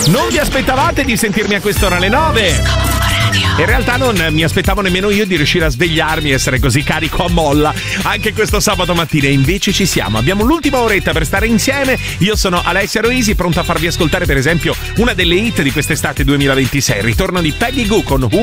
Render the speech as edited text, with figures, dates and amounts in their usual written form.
Non vi aspettavate di sentirmi a quest'ora alle 9? In realtà non mi aspettavo nemmeno io di riuscire a svegliarmi e essere così carico a molla anche questo sabato mattina, e invece ci siamo. Abbiamo l'ultima oretta per stare insieme. Io sono Alessia Roisi, pronto a farvi ascoltare per esempio una delle hit di quest'estate 2026, il ritorno di Peggy Gou con